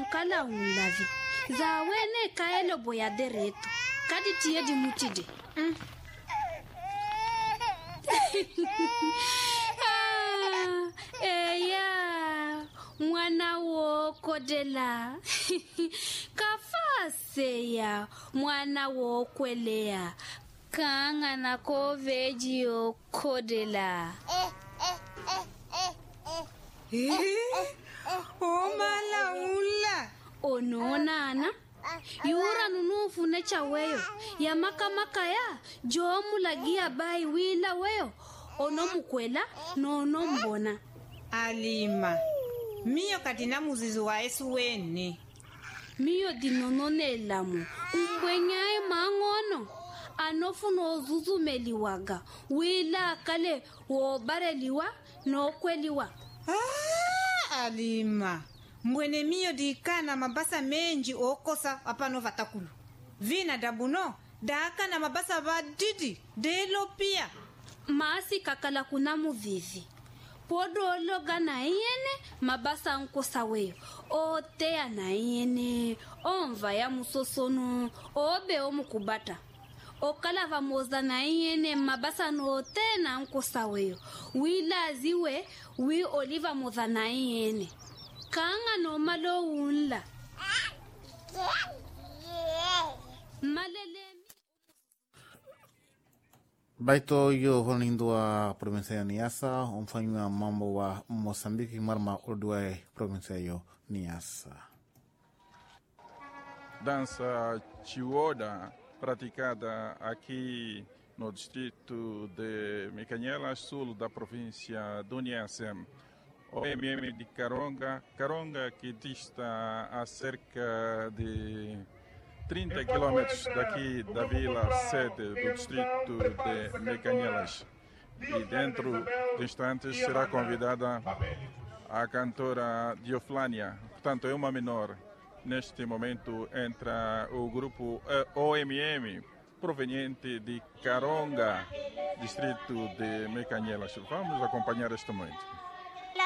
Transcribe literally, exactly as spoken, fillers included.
unkala unlavi. Za wene kaelo boyade reto. Kadi tiye di mutide. Mm. ah, eya, mwana wo kodela. Kafase ya, mwana wo kwelea. Kanga na koveji o kodela. O mala ula. Ono nana. Yura nunufu necha weyo. Ya maka maka ya. Jomu lagia bai wila weyo. Ono mukwela no ono mbona. Alima. Miyo katina muzizu wa esu wene. Miyo dinonone lamu. Umbwenyae mangono. Anofu no zuzu meliwaga. Wila kale wobareliwa no kweliwa. Ah, Alima. Mbwene miyo dikana mabasa menji okosa apano vatakulu. Vina dabuno, daka na mabasa vadidi, delo pia. Maasi kakala kuna muvivi. Podo loga na iyene, mabasa nkosa weyo. O tea na iyene, onva ya musosono, obe omukubata. O kalava moza na iyene, mabasa no te na nkosa weyo. Wila ziwe, wi oliva moza na iyene. Kanga no malo unla. Malele. Baito yo honindo a provincia ya Niassa, umfanywa mambo wa Mozambique marma ordua provincia yo Niassa. Dança chioda praticada aqui no distrito de Mekanyelas, sul da província do Niassa. O M M de Karonga, Karonga que dista a cerca de trinta quilômetros daqui da vila sede do distrito de Mekanyelas. E dentro de instantes será convidada a cantora Dioflânia. Portanto, é uma menor. Neste momento entra o grupo O M M, proveniente de Karonga, distrito de Mekanyelas. Vamos acompanhar este momento.